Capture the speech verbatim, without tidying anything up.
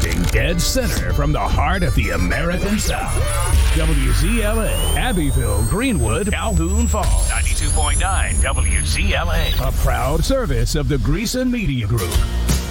Broadcasting dead center from the heart of the American South. W Z L A, Abbeville, Greenwood, Calhoun Falls. ninety-two point nine W Z L A. A proud service of the Greason Media Group.